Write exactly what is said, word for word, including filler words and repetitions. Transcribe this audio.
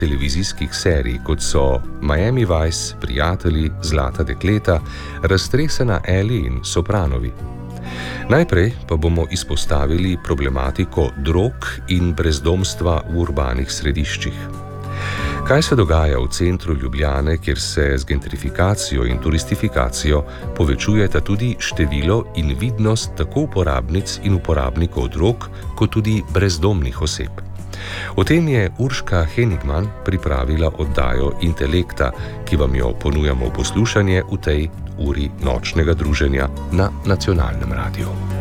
televizijskih serij, kot so Miami Vice, Prijatelji, Zlata dekleta, Raztresena Ellie in Sopranovi. Najprej pa bomo izpostavili problematiko drog in brezdomstva v urbanih središčih. Kaj se dogaja v centru Ljubljane, kjer se z gentrifikacijo in turistifikacijo povečujeta tudi število in vidnost tako uporabnic in uporabnikov drog, kot tudi brezdomnih oseb? O tem je Urška Henigman pripravila oddajo Intelekta, ki vam jo ponujamo v poslušanje v tej uri nočnega druženja na nacionalnem radiju.